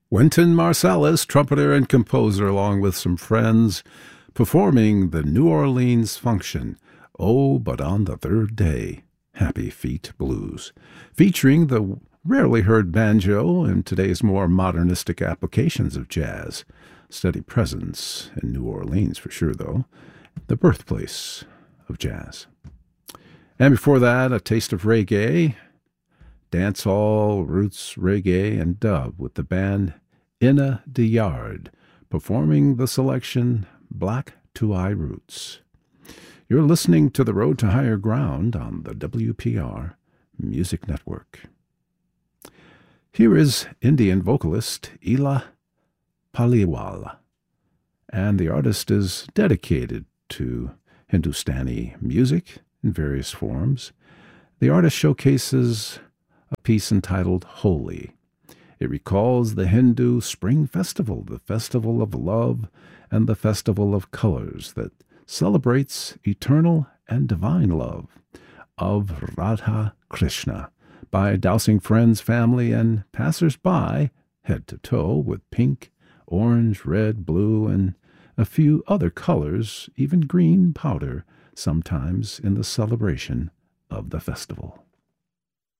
Wynton Marsalis, trumpeter and composer, along with some friends, performing the New Orleans function, Oh, But on the Third Day, Happy Feet Blues, featuring the rarely heard banjo and today's more modernistic applications of jazz. Steady presence in New Orleans for sure, though, the birthplace of jazz. And before that, a taste of reggae, dancehall, roots, reggae, and dub with the band Inna de Yard, performing the selection Black Two-Eye Roots. You're listening to The Road to Higher Ground on the WPR Music Network. Here is Indian vocalist Ela Paliwal, and the artist is dedicated to Hindustani music in various forms. The artist showcases a piece entitled Holi. It recalls the Hindu Spring Festival, the festival of love and the festival of colors that celebrates eternal and divine love of Radha Krishna by dousing friends, family, and passers-by head to toe with pink, orange, red, blue, and a few other colors, even green powder, sometimes in the celebration of the festival.